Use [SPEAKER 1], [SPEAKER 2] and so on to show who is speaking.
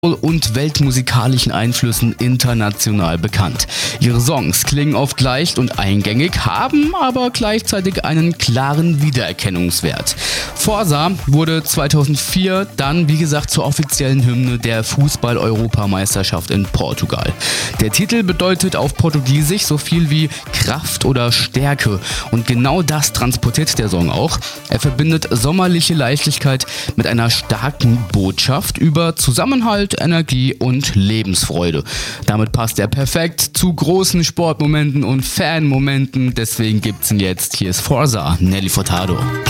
[SPEAKER 1] und weltmusikalischen Einflüssen international bekannt. Ihre Songs klingen oft leicht und eingängig, haben aber gleichzeitig einen klaren Wiedererkennungswert. Forza wurde 2004 dann, wie gesagt, zur offiziellen Hymne der Fußball-Europameisterschaft in Portugal. Der Titel bedeutet auf Portugiesisch so viel wie Kraft oder Stärke und genau das transportiert der Song auch. Er verbindet sommerliche Leichtigkeit mit einer starken Botschaft über Zusammenhalt, Energie und Lebensfreude. Damit passt er perfekt zu großen Sportmomenten und Fanmomenten. Deswegen gibt's ihn jetzt. Hier ist Forza, Nelly Furtado.